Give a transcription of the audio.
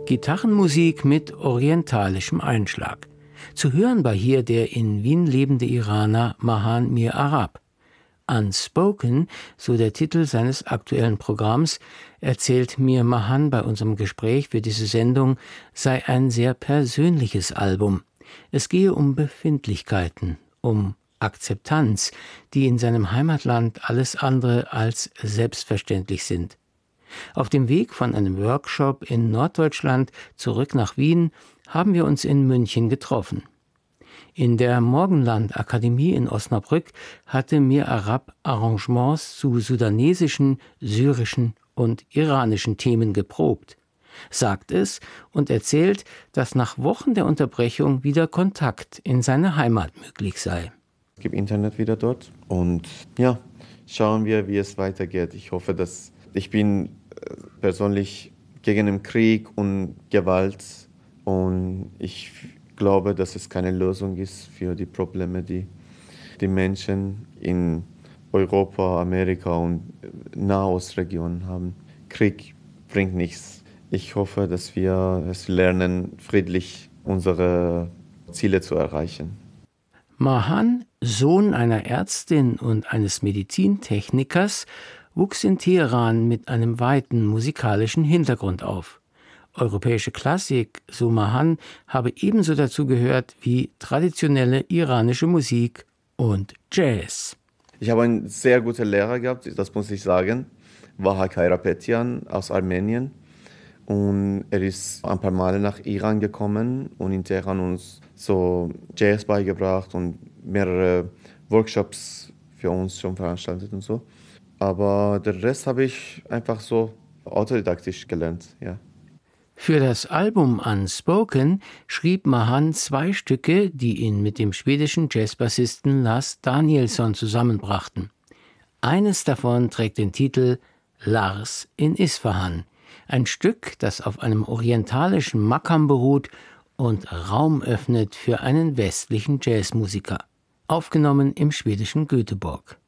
Gitarrenmusik mit orientalischem Einschlag. Zu hören war hier der in Wien lebende Iraner Mahan Mir Arab. Unspoken, so der Titel seines aktuellen Programms, erzählt mir Mahan bei unserem Gespräch für diese Sendung, sei ein sehr persönliches Album. Es gehe um Befindlichkeiten, um Akzeptanz, die in seinem Heimatland alles andere als selbstverständlich sind. Auf dem Weg von einem Workshop in Norddeutschland zurück nach Wien haben wir uns in München getroffen. In der Morgenland-Akademie in Osnabrück hatte Mir Arab Arrangements zu sudanesischen, syrischen und iranischen Themen geprobt, sagt es und erzählt, dass nach Wochen der Unterbrechung wieder Kontakt in seine Heimat möglich sei. Es gibt Internet wieder dort und ja, schauen wir, wie es weitergeht. Ich bin persönlich gegen den Krieg und Gewalt und ich glaube, dass es keine Lösung ist für die Probleme, die die Menschen in Europa, Amerika und Nahostregionen haben. Krieg bringt nichts. Ich hoffe, dass wir es lernen, friedlich unsere Ziele zu erreichen. Mahan, Sohn einer Ärztin und eines Medizintechnikers, wuchs in Teheran mit einem weiten musikalischen Hintergrund auf. Europäische Klassik, so Mahan, habe ebenso dazu gehört wie traditionelle iranische Musik und Jazz. Ich habe einen sehr guten Lehrer gehabt, das muss ich sagen, Vaha Kairapetian aus Armenien. Und er ist ein paar Mal nach Iran gekommen und in Teheran uns so Jazz beigebracht und mehrere Workshops für uns schon veranstaltet und so. Aber den Rest habe ich einfach so autodidaktisch gelernt, ja. Für das Album Unspoken schrieb Mahan 2 Stücke, die ihn mit dem schwedischen Jazzbassisten Lars Danielsson zusammenbrachten. Eines davon trägt den Titel Lars in Isfahan, ein Stück, das auf einem orientalischen Makam beruht und Raum öffnet für einen westlichen Jazzmusiker. Aufgenommen im schwedischen Göteborg.